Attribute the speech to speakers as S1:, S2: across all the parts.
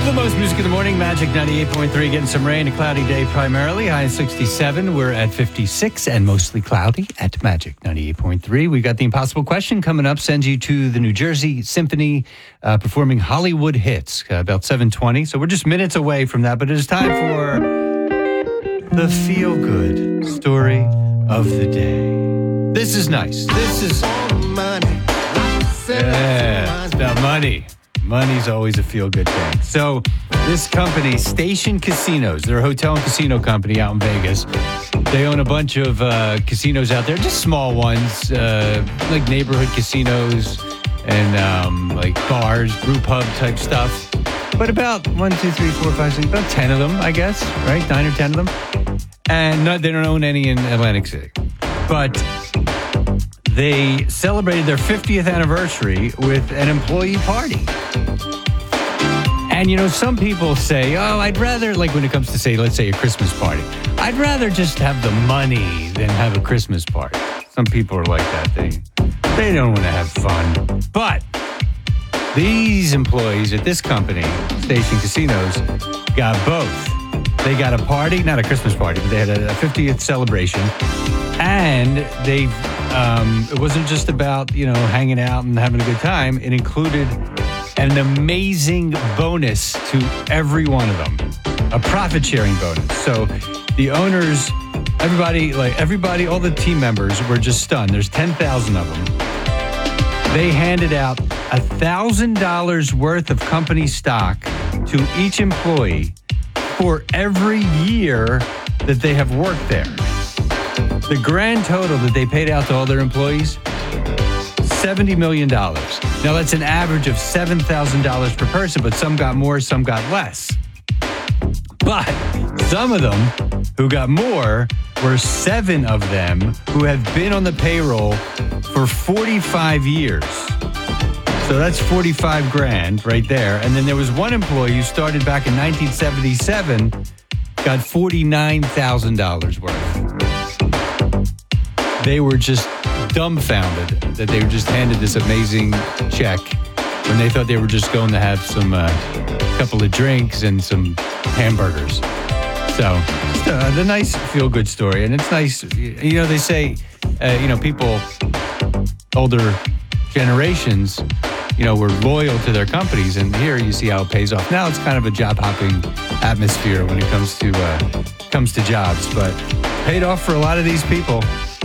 S1: The most music in the morning, Magic 98.3, getting some rain, a cloudy day primarily, high at 67. We're at 56 and mostly cloudy at Magic 98.3. We got the impossible question coming up, sends you to the New Jersey Symphony performing Hollywood Hits, about 7:20. So we're just minutes away from that, but it is time for the feel-good story of the day. This is nice. This is... Yeah, it's about money. Money's always a feel-good thing. So this company, Station Casinos, they're a hotel and casino company out in Vegas. They own a bunch of casinos out there, just small ones, like neighborhood casinos and like bars, brew pub type stuff. But about 1, 2, 3, 4, 5, 6, about 10 of them, I guess, right? 9 or 10 of them. And they don't own any in Atlantic City. But they celebrated their 50th anniversary with an employee party. And, you know, some people say, oh, I'd rather, like when it comes to, say, let's say a Christmas party, I'd rather just have the money than have a Christmas party. Some people are like that. They don't want to have fun. But these employees at this company, Station Casinos, got both. They got a party, not a Christmas party, but they had a 50th celebration. And they, it wasn't just about, you know, hanging out and having a good time. It included an amazing bonus to every one of them, a profit sharing bonus. So the owners, everybody, all the team members were just stunned. There's 10,000 of them. They handed out $1,000 worth of company stock to each employee for every year that they have worked there. The grand total that they paid out to all their employees, $70 million. Now, that's an average of $7,000 per person, but some got more, some got less. But some of them who got more were 7 of them who have been on the payroll for 45 years. So that's 45 grand right there. And then there was one employee who started back in 1977, got $49,000 worth. They were just dumbfounded that they were just handed this amazing check when they thought they were just going to have some couple of drinks and some hamburgers. So just a nice feel-good story. And it's nice, you know, they say, you know, people, older generations, you know, were loyal to their companies. And here you see how it pays off. Now it's kind of a job-hopping atmosphere when it comes to jobs. But paid off for a lot of these people.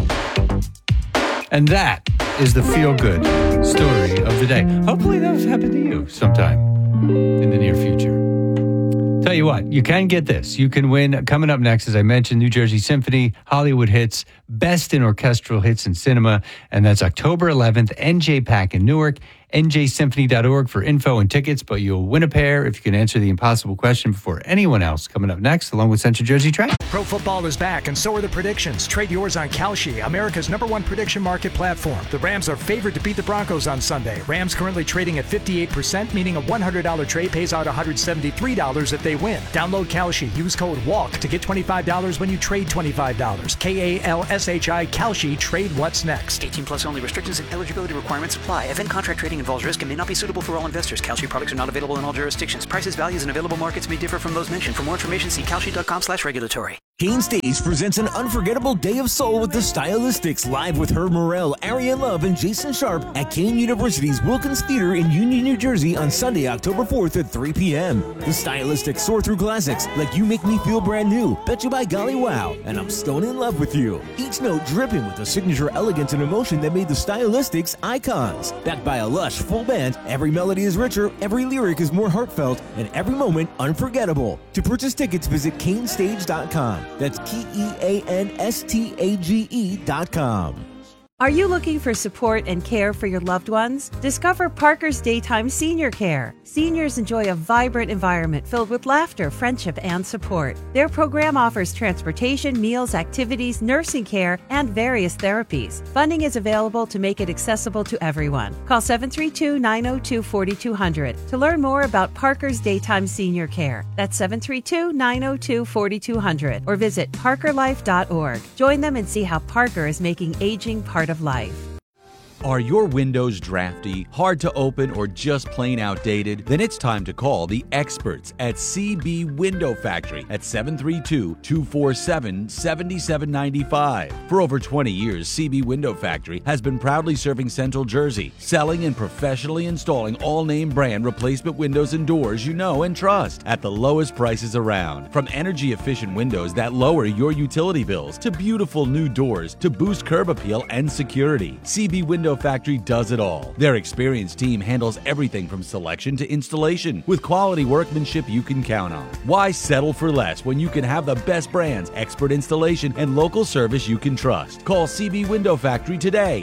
S1: And that is the feel-good story of the day. Hopefully that will happen to you sometime in the near future. Tell you what, you can get this. You can win, coming up next, as I mentioned, New Jersey Symphony, Hollywood Hits, Best in Orchestral Hits in Cinema. And that's October 11th, NJPAC in Newark. NJSymphony.org for info and tickets, but you'll win a pair if you can answer the impossible question before anyone else. Coming up next, along with Central Jersey Track.
S2: Pro football is back, and so are the predictions. Trade yours on Kalshi, America's #1 prediction market platform. The Rams are favored to beat the Broncos on Sunday. Rams currently trading at 58%, meaning a $100 trade pays out $173 if they win. Download Kalshi. Use code WALK to get $25 when you trade $25. KALSHI, Kalshi. Trade what's next.
S3: 18 plus only. Restrictions and eligibility requirements apply. Event contract trading involves risk and may not be suitable for all investors. Kalshi products are not available in all jurisdictions. Prices, values, and available markets may differ from those mentioned. For more information, see kalshi.com/regulatory.
S4: Kane Stage presents an unforgettable day of soul with the Stylistics, live with Herb Morrell, Ariane Love, and Jason Sharp at Kane University's Wilkins Theater in Union, New Jersey on Sunday, October 4th at 3 p.m. The Stylistics soar through classics like You Make Me Feel Brand New, Bet You By Golly Wow, and I'm Stone in Love with You. Each note dripping with the signature elegance and emotion that made the Stylistics icons. Backed by a lush, full band, every melody is richer, every lyric is more heartfelt, and every moment unforgettable. To purchase tickets, visit canestage.com. That's KEANSTAGE.com.
S5: Are you looking for support and care for your loved ones? Discover Parker's Daytime Senior Care. Seniors enjoy a vibrant environment filled with laughter, friendship, and support. Their program offers transportation, meals, activities, nursing care, and various therapies. Funding is available to make it accessible to everyone. Call 732-902-4200 to learn more about Parker's Daytime Senior Care. That's 732-902-4200 or visit parkerlife.org. Join them and see how Parker is making aging part of life.
S6: Are your windows drafty, hard to open, or just plain outdated? Then it's time to call the experts at CB Window Factory at 732-247-7795. For over 20 years, CB Window Factory has been proudly serving Central Jersey, selling and professionally installing all name brand replacement windows and doors you know and trust at the lowest prices around. From energy-efficient windows that lower your utility bills to beautiful new doors to boost curb appeal and security, CB Window Factory does it all. Their experienced team handles everything from selection to installation with quality workmanship you can count on. Why settle for less when you can have the best brands, expert installation, and local service you can trust? Call CB Window Factory today,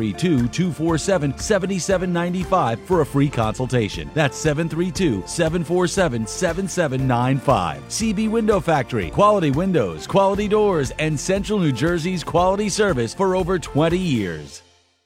S6: 732-247-7795 for a free consultation. That's 732-747-7795. CB Window Factory. Quality windows, quality doors, and Central New Jersey's quality service for over 20 years.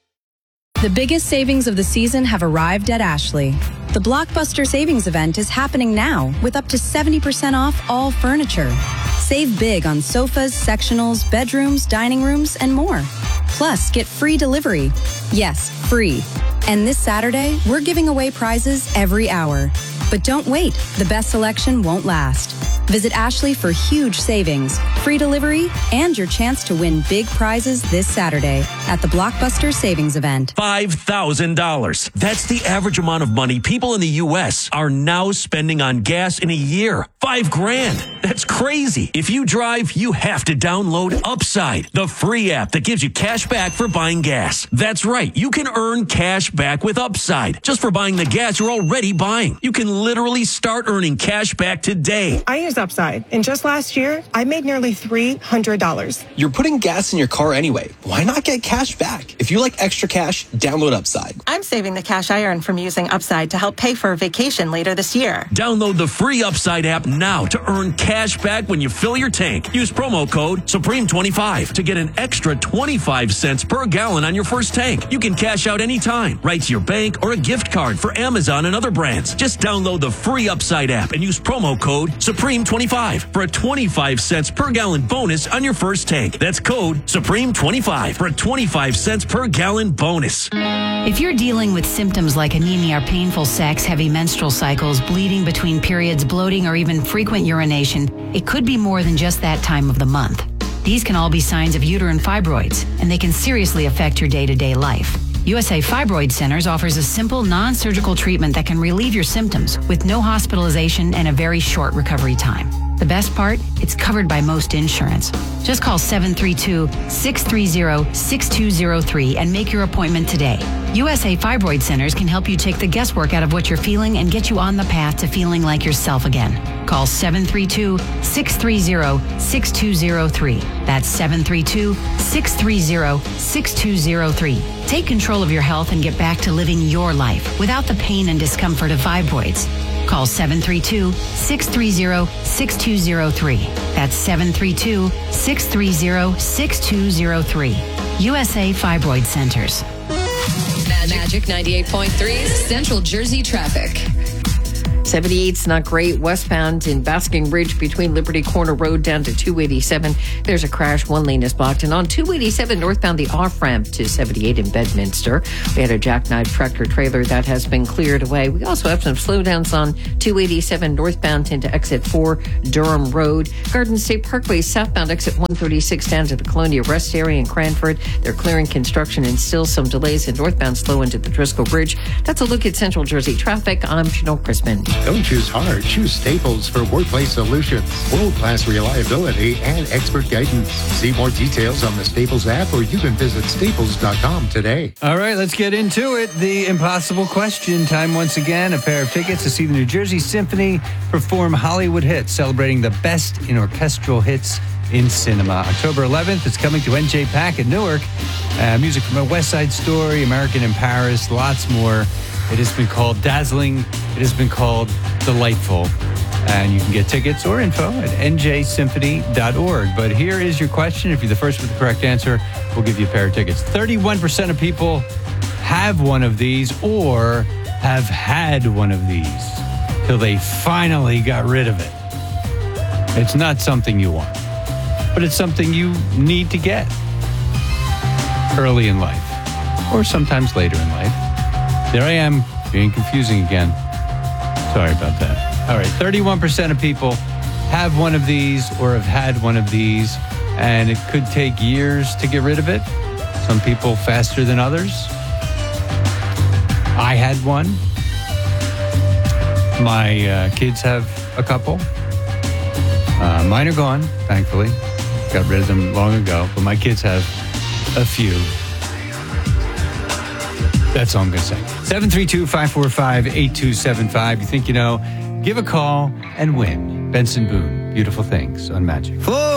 S7: The biggest savings of the season have arrived at Ashley. The Blockbuster Savings Event is happening now with up to 70% off all furniture. Save big on sofas, sectionals, bedrooms, dining rooms, and more. Plus, get free delivery. Yes, free. And this Saturday, we're giving away prizes every hour. But don't wait, the best selection won't last. Visit Ashley for huge savings, free delivery, and your chance to win big prizes this Saturday at the Blockbuster Savings Event.
S8: $5,000. That's the average amount of money people in the U.S. are now spending on gas in a year. $5,000. That's crazy. If you drive, you have to download Upside, the free app that gives you cash back for buying gas. That's right. You can earn cash back with Upside just for buying the gas you're already buying. You can literally start earning cash back today.
S9: I use Upside, and just last year, I made nearly $300.
S10: You're putting gas in your car anyway. Why not get cash back? If you like extra cash, download Upside.
S9: I'm saving the cash I earn from using Upside to help pay for a vacation later this year.
S8: Download the free Upside app now to earn cash back when you fill your tank. Use promo code Supreme25 to get an extra 25 cents per gallon on your first tank. You can cash out anytime, right to your bank or a gift card for Amazon and other brands. Just download the free Upside app and use promo code Supreme25 for a 25 cents per gallon bonus on your first tank. That's code Supreme25 for a 25 cents per gallon bonus.
S11: If you're dealing with symptoms like anemia, painful sex, heavy menstrual cycles, bleeding between periods, bloating, or even frequent urination, it could be more than just that time of the month. These can all be signs of uterine fibroids, and they can seriously affect your day-to-day life. USA Fibroid Centers offers a simple, non-surgical treatment that can relieve your symptoms with no hospitalization and a very short recovery time. The best part? It's covered by most insurance. Just call 732-630-6203 and make your appointment today. USA Fibroid Centers can help you take the guesswork out of what you're feeling and get you on the path to feeling like yourself again. Call 732-630-6203. That's 732-630-6203. Take control of your health and get back to living your life without the pain and discomfort of fibroids. Call 732-630-6203. That's 732-630-6203. USA Fibroid Centers.
S12: Magic 98.3 Central Jersey traffic.
S13: 78's not great. Westbound in Basking Ridge between Liberty Corner Road down to 287. There's a crash. One lane is blocked. And on 287 northbound, the off-ramp to 78 in Bedminster, we had a jackknife tractor trailer that has been cleared away. We also have some slowdowns on 287 northbound into exit 4 Durham Road. Garden State Parkway southbound exit 136 down to the Colonia Rest area in Cranford. They're clearing construction and still some delays in northbound slow into the Driscoll Bridge. That's a look at Central Jersey traffic. I'm Janelle Crispin.
S14: Don't choose hard. Choose Staples for workplace solutions. World-class reliability and expert guidance. See more details on the Staples app, or you can visit staples.com today.
S1: All right, let's get into it. The impossible question. Time once again, a pair of tickets to see the New Jersey Symphony perform Hollywood hits, celebrating the best in orchestral hits in cinema. October 11th, it's coming to NJ Pack in Newark. Music from A West Side Story, American in Paris, lots more. It has been called dazzling. It has been called delightful. And you can get tickets or info at njsymphony.org. But here is your question. If you're the first with the correct answer, we'll give you a pair of tickets. 31% of people have one of these or have had one of these till they finally got rid of it. It's not something you want, but it's something you need to get early in life. or sometimes later in life. There I am, being confusing again. Sorry about that. All right, 31% of people have one of these or have had one of these, and it could take years to get rid of it. Some people faster than others. I had one. My kids have a couple. Mine are gone, thankfully. Got rid of them long ago, but my kids have a few. That's all I'm going to say. 732-545-8275. You think you know? Give a call and win. Benson Boone, Beautiful Things on Magic.